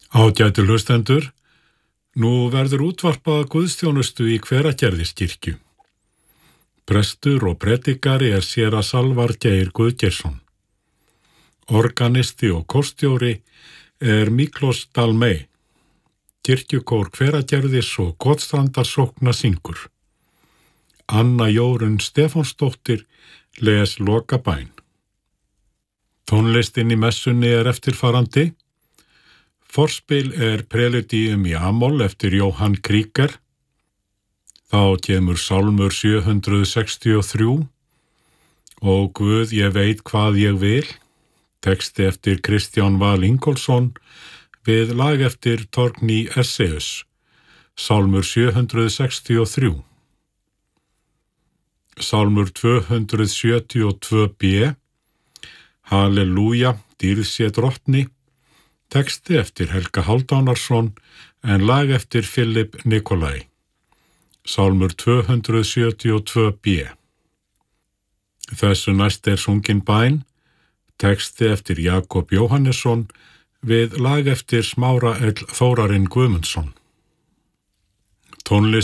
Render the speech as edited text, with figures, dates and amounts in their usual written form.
Ágætu hlustendur, nú verður útvarpað guðsþjónustu í Hveragerðiskirkju. Prestur og predikari séra Salvar Geir Guðgeirsson. Organisti og kórstjóri Miklós Dalmey. Kirkjukór Hveragerðis og Kotsstrandarsókna syngur. Anna Jórunn Stefánsdóttir les lokabæn. Tónlistin í messunni eftirfarandi. Forspil Preludium í Amol eftir Jóhann Krieger. Þá kemur sálmur 763 og Guð ég veit hvað ég vil, texti eftir Kristján Val Ingólfsson við lag eftir Torgny Esseus, sálmur 763. Sálmur 272b, Halleluja, dýrð sé drottni, texti eftir Helga Haldánarsson en lag eftir Philip Nikolai. Sálmur 272b. Þessu næst sungin bæn, texti eftir Jakob Jóhannesson við lag eftir Smára L. Þórarinn Guðmundsson. Tónlist